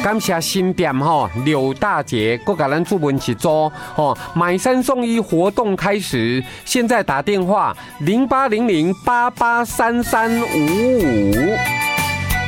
感谢新店柳大姐，给咱注文一组买3送1活动开始，现在打电话0800883355。